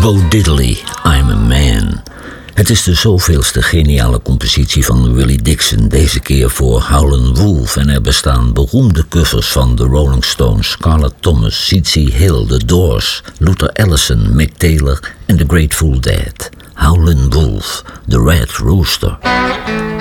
Bo Diddley, I'm a Man. Het is de zoveelste geniale compositie van Willie Dixon, deze keer voor Howlin' Wolf. En er bestaan beroemde covers van The Rolling Stones, Scarlett Thomas, C.C. Hill, The Doors, Luther Allison, Mick Taylor en The Grateful Dead. Howlin' Wolf, The Red Rooster.